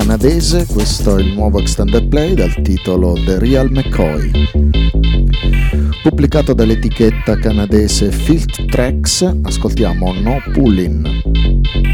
canadese, questo è il nuovo extended play dal titolo The Real McCoy. Pubblicato dall'etichetta canadese Filth Tracks, ascoltiamo No Pullin'.